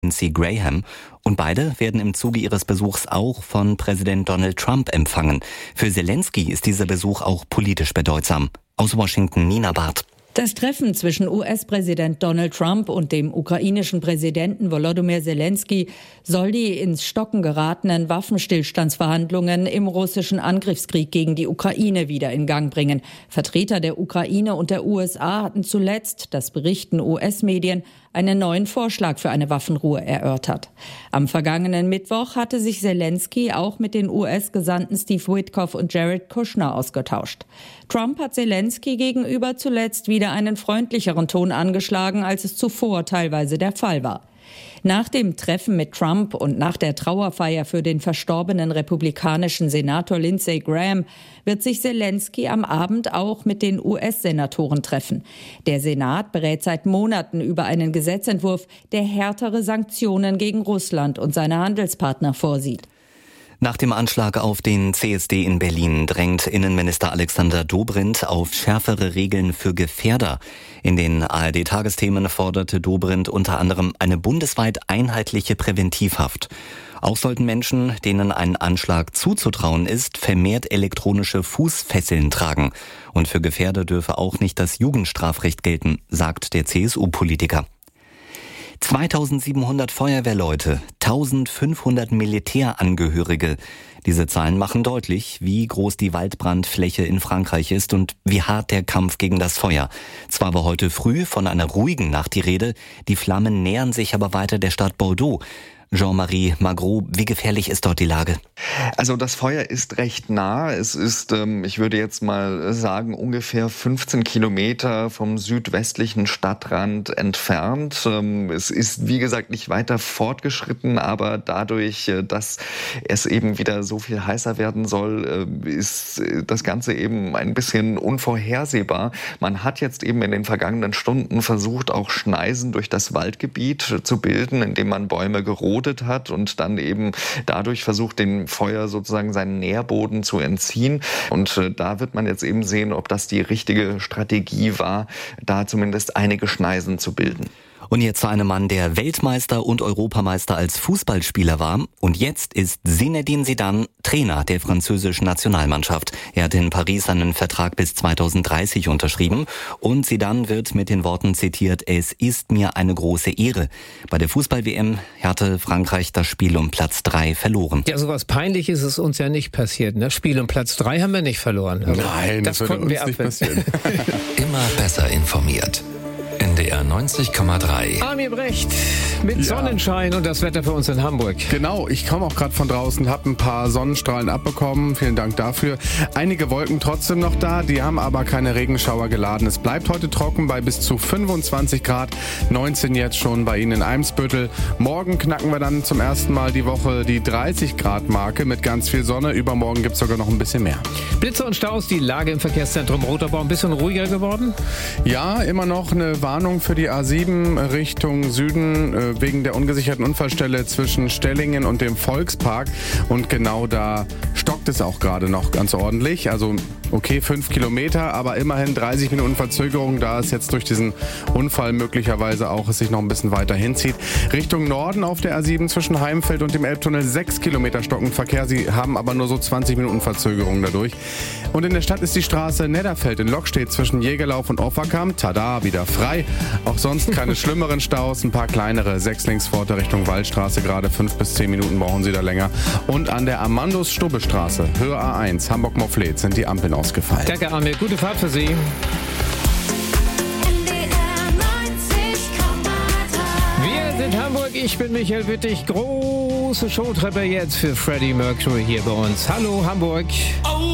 Lindsey Graham. Und beide werden im Zuge ihres Besuchs auch von Präsident Donald Trump empfangen. Für Zelensky ist dieser Besuch auch politisch bedeutsam. Aus Washington, Nina Barth. Das Treffen zwischen US-Präsident Donald Trump und dem ukrainischen Präsidenten Volodymyr Zelensky soll die ins Stocken geratenen Waffenstillstandsverhandlungen im russischen Angriffskrieg gegen die Ukraine wieder in Gang bringen. Vertreter der Ukraine und der USA hatten zuletzt, das berichten US-Medien, einen neuen Vorschlag für eine Waffenruhe erörtert. Am vergangenen Mittwoch hatte sich Zelensky auch mit den US-Gesandten Steve Witkoff und Jared Kushner ausgetauscht. Trump hat Zelensky gegenüber zuletzt wieder einen freundlicheren Ton angeschlagen, als es zuvor teilweise der Fall war. Nach dem Treffen mit Trump und nach der Trauerfeier für den verstorbenen republikanischen Senator Lindsey Graham wird sich Zelensky am Abend auch mit den US-Senatoren treffen. Der Senat berät seit Monaten über einen Gesetzentwurf, der härtere Sanktionen gegen Russland und seine Handelspartner vorsieht. Nach dem Anschlag auf den CSD in Berlin drängt Innenminister Alexander Dobrindt auf schärfere Regeln für Gefährder. In den ARD-Tagesthemen forderte Dobrindt unter anderem eine bundesweit einheitliche Präventivhaft. Auch sollten Menschen, denen ein Anschlag zuzutrauen ist, vermehrt elektronische Fußfesseln tragen. Und für Gefährder dürfe auch nicht das Jugendstrafrecht gelten, sagt der CSU-Politiker. 2700 Feuerwehrleute, 1500 Militärangehörige. Diese Zahlen machen deutlich, wie groß die Waldbrandfläche in Frankreich ist und wie hart der Kampf gegen das Feuer. Zwar war heute früh von einer ruhigen Nacht die Rede, die Flammen nähern sich aber weiter der Stadt Bordeaux. Jean-Marie Magro, wie gefährlich ist dort die Lage? Also das Feuer ist recht nah. Es ist, ich würde jetzt mal sagen, ungefähr 15 Kilometer vom südwestlichen Stadtrand entfernt. Es ist, wie gesagt, nicht weiter fortgeschritten, aber dadurch, dass es eben wieder so viel heißer werden soll, ist das Ganze eben ein bisschen unvorhersehbar. Man hat jetzt eben in den vergangenen Stunden versucht, auch Schneisen durch das Waldgebiet zu bilden, indem man Bäume gerodet hat und dann eben dadurch versucht, dem Feuer sozusagen seinen Nährboden zu entziehen. Und da wird man jetzt eben sehen, ob das die richtige Strategie war, da zumindest einige Schneisen zu bilden. Und jetzt zu einem Mann, der Weltmeister und Europameister als Fußballspieler war. Und jetzt ist Zinedine Zidane Trainer der französischen Nationalmannschaft. Er hat in Paris einen Vertrag bis 2030 unterschrieben. Und Zidane wird mit den Worten zitiert: Es ist mir eine große Ehre. Bei der Fußball-WM hatte Frankreich das Spiel um Platz 3 verloren. Ja, sowas Peinliches ist uns ja nicht passiert. Ne? Spiel um Platz 3 haben wir nicht verloren. Also, nein, das konnten wir nicht passieren. Immer besser informiert. NDR 90,3. Armin Brecht mit Sonnenschein und das Wetter für uns in Hamburg. Genau, ich komme auch gerade von draußen, habe ein paar Sonnenstrahlen abbekommen. Vielen Dank dafür. Einige Wolken trotzdem noch da, die haben aber keine Regenschauer geladen. Es bleibt heute trocken bei bis zu 25 Grad, 19 jetzt schon bei Ihnen in Eimsbüttel. Morgen knacken wir dann zum ersten Mal die Woche die 30 Grad Marke mit ganz viel Sonne. Übermorgen gibt es sogar noch ein bisschen mehr. Blitze und Staus, die Lage im Verkehrszentrum Roterbau ein bisschen ruhiger geworden? Ja, immer noch eine Warnung für die A7 Richtung Süden wegen der ungesicherten Unfallstelle zwischen Stellingen und dem Volkspark. Und genau da stockt es auch gerade noch ganz ordentlich. Also okay, 5 Kilometer, aber immerhin 30 Minuten Verzögerung, da es jetzt durch diesen Unfall möglicherweise auch es sich noch ein bisschen weiter hinzieht. Richtung Norden auf der A7 zwischen Heimfeld und dem Elbtunnel 6 Kilometer stockend Verkehr. Sie haben aber nur so 20 Minuten Verzögerung dadurch. Und in der Stadt ist die Straße Nedderfeld in Lockstedt zwischen Jägerlauf und Offerkamp. Tada, wieder frei. Auch sonst keine schlimmeren Staus, ein paar kleinere. 6 Linksvorder Richtung Waldstraße, gerade 5 bis 10 Minuten brauchen Sie da länger. Und an der Amandus-Stubbe-Straße, Höhe A1, Hamburg-Moffleth, sind die Ampeln ausgefallen. Danke, Armin. Gute Fahrt für Sie. Wir sind Hamburg, ich bin Michael Wittig. Große Showtreppe jetzt für Freddie Mercury hier bei uns. Hallo Hamburg.